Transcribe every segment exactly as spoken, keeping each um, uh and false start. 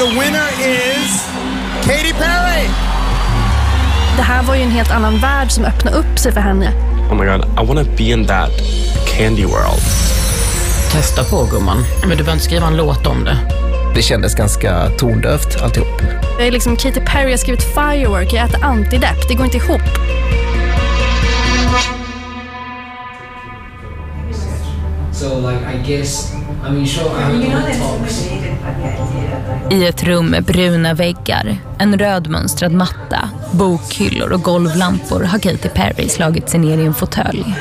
the winner is Katy Perry! Det här var ju en helt annan värld som öppnade upp sig för henne. Oh my god, I want to be in that candy world. Testa på, gumman. Men du behöver inte skriva en låt om det. Det kändes ganska tondövt alltihop. Det är liksom Katy Perry har skrivit Firework, jag äter antidepp, det går inte ihop. So like I guess I mean sure I talks. I ett rum med bruna väggar, en rödmönstrad matta, bokhyllor och golvlampor har Katy Perry slagit sig ner i en fåtölj.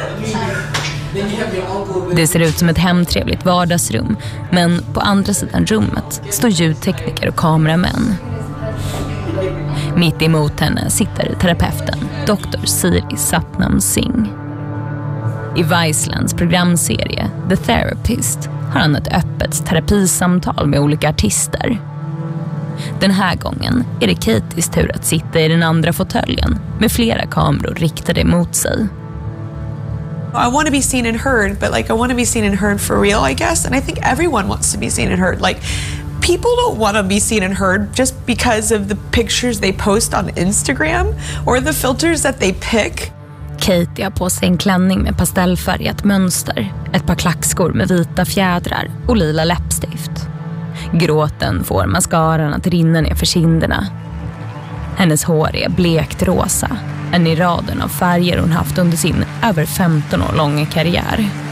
Det ser ut som ett hemtrevligt vardagsrum, men på andra sidan rummet står ljudtekniker och kameramän. Mitt emot henne sitter terapeuten, doktor Siri Satnam Singh. I Vicelands programserie The Therapist har han ett öppet terapisamtal med olika artister. Den här gången är det Katys tur att sitta i den andra fåtöljen med flera kameror riktade mot sig. I want to be seen and heard, but like I want to be seen and heard for real, I guess. And I think everyone wants to be seen and heard. Like people don't want to be seen and heard just because of the pictures they post on Instagram or the filters that they pick. Katy har på sig en klänning med pastellfärgat mönster, ett par klackskor med vita fjädrar och lila läppstift. Gråten får mascaran att rinna ner för kinderna. Hennes hår är blekt rosa, en i raden av färger hon haft under sin över femton år långa karriär.